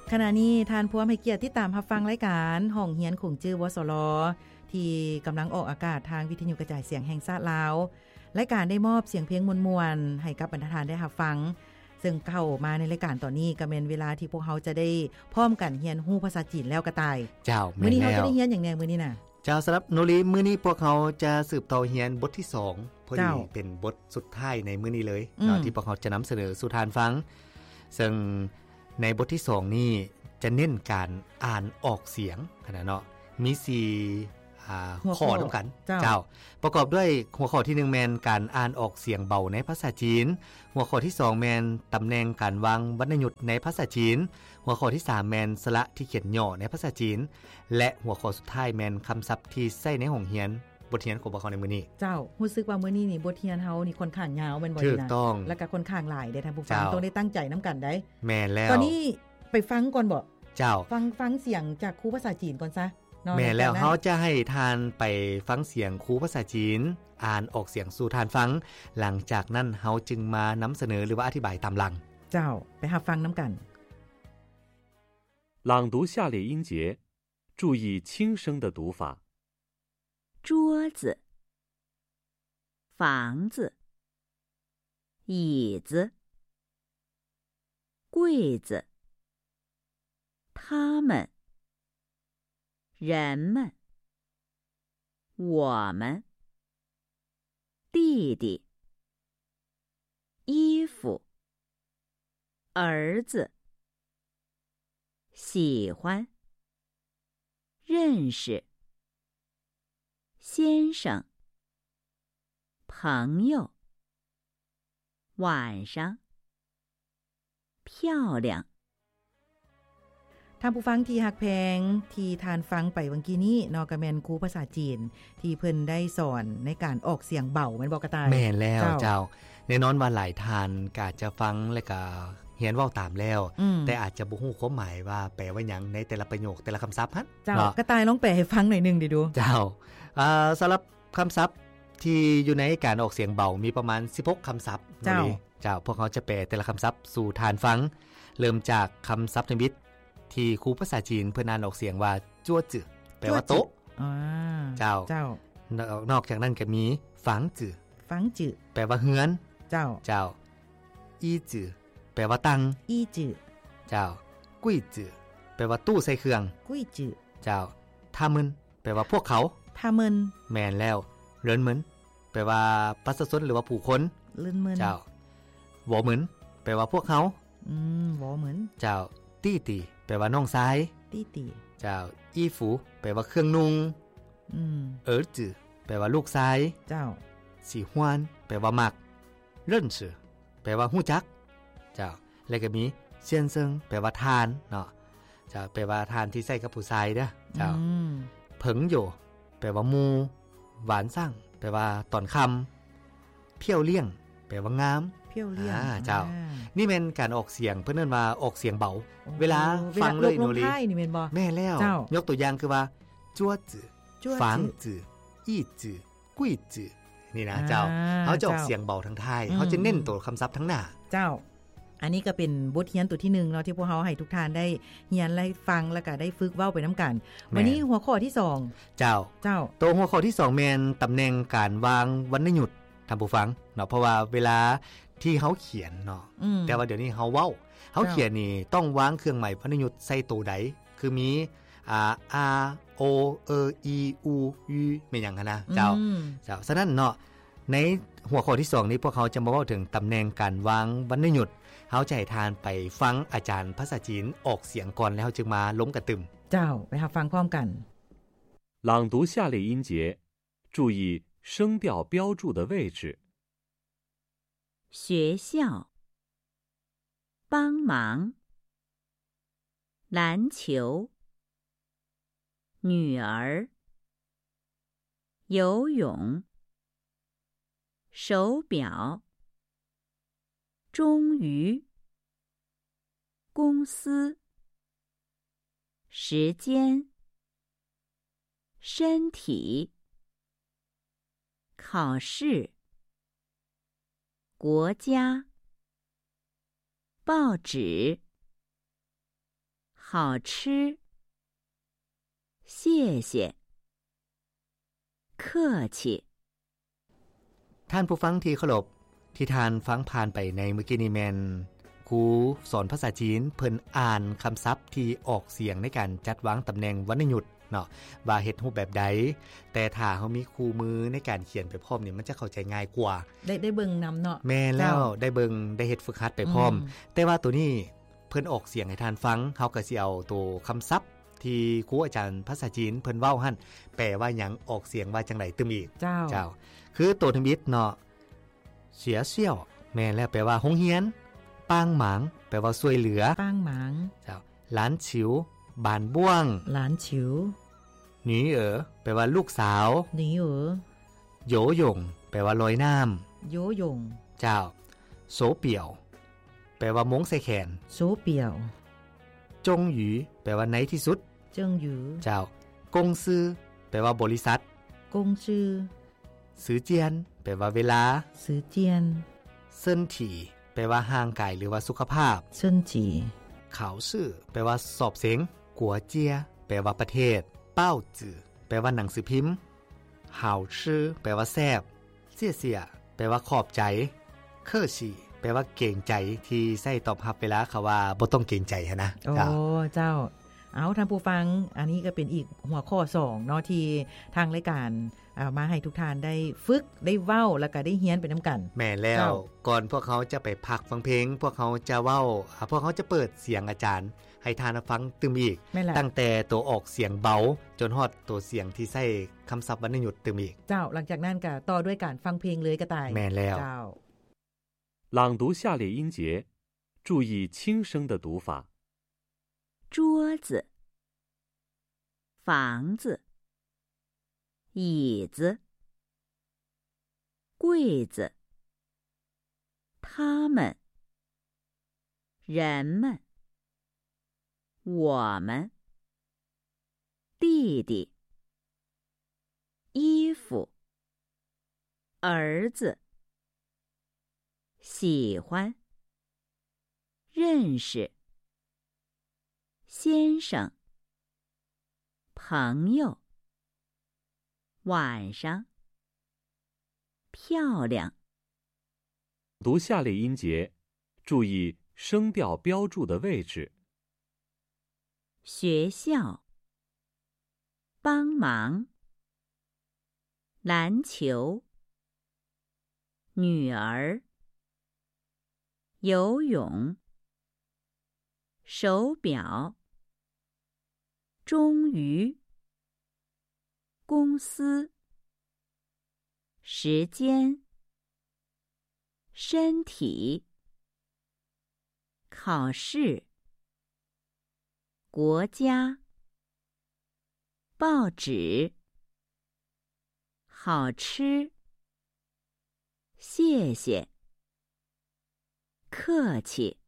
ขณะนี้ท่านผู้ให้เกียรติติดตามรับฟังรายการห้องเรียนขงจื้อวสลที่กำลังออกอากาศทางวิทยุกระจายเสียงแห่งชาติลาวรายการได้มอบเสียงเพลงมวลๆให้กับบรรดาท่านได้รับฟังซึ่งเข้ามาในรายการตอนนี้ก็เป็นเวลาที่พวกเขาจะได้พร้อมกันเรียนรู้ภาษาจีนแล้วก็ตายเจ้ามื้อนี้เราจะได้เรียนอย่างแน่มื้อนี้น่ะเจ้าสำหรับโนรีมื้อนี้พวกเขาจะสืบต่อเรียนบทที่2พอดีเป็นบทสุดท้ายในมื้อนี้เลยที่พวกเขาจะนำเสนอสู่ทานฟังซึ่งในบทที่2นี้จะเน้นการอ่านออกเสียงขนาดเนาะมี4ข้อด้วยกันเจ้าประกอบด้วยหัวข้อที่1แม่นการอ่านออกเสียงเบาในภาษาจีนหัวข้อที่2แม่นตำแหน่งการวางวรรณยุกต์ในภาษาจีนหัวข้อที่3แม่นสระที่เขียนย่อในภาษาจีนและหัวข้อสุดท้ายแม่นคำศัพท์ที่ใช้ในห้องเรียนบทเรียนของพวกเขาในมื้อนี้เจ้ารู้สึกว่ามื้อนี้นี่บทเรียนเฮานี่ค่อนข้างยาวแม่นบ่ถูกต้องแล้วก็ค่อนข้างหลายได้ท่านผู้ฟังต้องได้ตั้งใจนํากันได้แม่นแล้วตอนนี้ไปฟังก่อนบ่เจ้าฟังเสียงจากครูภาษาจีนก่อนซะแม่แล้วเฮาจะให้ทานไปฟังเสียงครูภาษาจีนอ่านออกเสียงสู่ทานฟังหลังจากนั้นเฮาจึงมานำเสนอหรือว่าอธิบายตามหลังเจ้าไปรับฟังนํากัน朗读下列音节注意轻声的读法桌子房子椅子柜子他们人们我们弟弟衣服儿子喜欢认识先生朋友晚上漂亮ท่านผู้ฟังที่ฮักแพงที่ทานฟังไปเมื่อกี้นี้เนาะก็แม่นครูภาษาจีนที่เพิ่นได้สอนในการออกเสียงเบาแม่นบ่กระต่ายแม่นแล้วเจ้าแน่นอนว่าหลายท่านก็จะฟังแล้วก็เรียนเว้าตามแล้วแต่อาจจะบ่ฮู้ความหมายว่าแปลว่าหยังในแต่ละประโยคแต่ละคำศัพท์หั่นเจ้ากระต่ายลองแปลให้ฟังหน่อยนึงดิดูเจ้าสำหรับคำศัพท์ที่อยู่ในการออกเสียงเบามีประมาณ16คำศัพท์เจ้าพวกเขาจะแปลแต่ละคำศัพท์สู่ทานฟังเริ่มจากคำศัพท์นิมิตที่ครูภาษาจีนเพิ่นอ่านออกเสียงว่าจั่วจื่อแปลว่าโต๊ะเจ้านอกจากนั้นก็มีฝังจื่อแปลว่าเฮือนเจ้าอี้จื่อแปลว่าตังอี้จื่อเจ้ากุ้ยจื่อแปลว่าตู้ใส่เครื่องกุ้ยจื่อเจ้าท่ามึนแปลว่าพวกเขาท่ามึนแม่นแล้วเรินเหมือนแปลว่าประชาชนหรือว่าผู้คนเรินเหมือนเจ้าหวอเหมือนแปลว่าพวกเขาหวอเหมือนเจ้าตี้ตีแปลว่าน้องชายตี้ตีเจ้าอี้ฝูแปลว่าเครื่องนุ่งเอ๋อจื่อแปลว่าลูกชายเจ้าสีฮวนแปลว่ามักเริ่นชื่อแปลว่าฮู้จักเจ้าแล้วก็มีเซียนเซิงแปลว่าทานเนาะเจ้าแปลว่าทานที่ใช้กับผู้ชายเด้อเจ้าเผิงโยแปลว่าหมู่หวานซั่งแปลว่าตอนค่ำเพี้ยวเลี่ยงแปลว่างามเพี้ยวเลี่ยงเจ้านี่แม่นการออกเสียงเพิ่นเอิ้นว่าออกเสียงเบาเวลาฟังเลยโนรีนี่แม่นบ่แม่แล้วยกตัวอย่างคือว่าจั่วจื่อฝังจื่ออี้จื่อกุ้ยจื่อนี่นะเจ้าเฮาจะออกเสียงเบาทั้งท้ายเฮาจะเน้นตัวคำศัพท์ทั้งหน้าเจ้าอันนี้ก็เป็นบทเรียนตัวที่1เนาะที่พวกเฮาให้ทุกท่านได้เรียนและฟังแล้วก็ได้ฝึกเว้าไปนํากันวันนี้หัวข้อที่2 เจ้าตัวหัวข้อที่2แม่นตำแหน่งการวางวรรณยุกต์ท่านผู้ฟังเนาะเพราะว่าเวลาที่เฮาเขียนเนาะแต่ว่าเดี๋ยวนี้เฮาเว้าเฮาเขียนนี่ต้องวางเครื่องหมายวรรณยุกต์ใส่ตัวใดคือมีa o e i u u แม่นหยังหั่นนะเจ้าฉะนั้นเนาะในหัวข้อที่2นี้พวกเขาจะมาเว้าถึงตำแหน่งการวางวรรณยุกต์เฮาจะให้ทานไปฟังอาจารย์ภาษาจีนออกเสียงก่อนแล้วจึงมาล้มกระตึมเจ้าไปรับฟังพร้อมกัน朗读下列音节注意声调标注的位置学校帮忙篮球女儿游泳手表终于公司时间身体考试国家报纸好吃谢谢客气ท่านผู้ฟังที่เคารพที่ทานฟังผ่านไปในเมื่อกี้นี้แม่นครูสอนภาษาจีนเพิ่นอ่านคำศัพท์ที่ออกเสียงในการจัดวางตำแหน่งวรรณยุกต์เนาะว่าเฮ็ดรูปแบบใดแต่ถ้าเฮามีคู่มือในการเขียนไปพร้อมนี่มันจะเข้าใจง่ายกว่าได้เบิ่งนำเนาะแม่แล้วได้เบิ่งได้เฮ็ดฝึกหัดไปพร้อมแต่ว่าตัวนี้เพิ่นออกเสียงให้ทานฟังเฮาก็สิเอาตัวคำศัพท์ที่ครูอาจารย์ภาษาจีนเพิ่นเว้าหั่นแปลว่าหยังออกเสียงว่าจังได๋ตึมอีกเจ้าคือตัวทมิตเนาะเสียเสี่ยวแม่แล้วแปลว่าโรงเรียนปางหมางแปลว่าช่วยเหลือปางหมางเจ้าหลานฉิวบานบ้วงหลานฉิวหนีแปลว่าลูกสาวหนีโยหยงแปลว่าลอยน้ำโยหยงเจ้าโสเปี่ยวแปลว่ามงใส่แขนโสเปี่ยวจงหยีแปลว่าในที่สุดจงหยีเจ้ากงซือแปลว่าบริษัทกงซือซื้อเจียนแปลว่าเวลาซื้อเจียนเซินถี่แปลว่าห่างกายหรือว่าสุขภาพเซินจีข่าวซื่อแปลว่าสอบเสียงกัวเจียแปลว่าประเทศเป้าจื่อแปลว่าหนังสือพิมพ์หาวชื่อแปลว่าแซ่บเสี่ยเสี่ยแปลว่าขอบใจเคอฉีแปลว่าเกรงใจที่ใช้ตอบรับเวลาเขาว่าบ่ต้องเกรงใจนะโอ้เจ้าเอาท่านผู้ฟังอันนี้ก็เป็นอีกหัวข้อ2เนาะที่ทางรายการมาให้ทุกท่านได้ฝึกได้เว้าแล้วก็ได้เรียนไปนํากันแม่แล้วก่อนพวกเขาจะไปพักฟังเพลงพวกเขาจะเว้าพวกเขาจะเปิดเสียงอาจารย์ให้ทานฟังตึมอีกตั้งแต่ตัวออกเสียงเบาจนฮอดตัวเสียงที่ใช้คำศัพท์วรรณยุกต์ตึมอีกเจ้าหลังจากนั้นก็ต่อด้วยการฟังเพลงเลยก็ตายแม่แล้วเจ้า朗读下列音节注意轻声的读法桌子房子椅子柜子他们人们我们弟弟衣服儿子喜欢认识先生朋友晚上漂亮读下列音节注意声调标注的位置学校帮忙篮球女儿游泳手表终于公司时间身体考试国家报纸好吃谢谢客气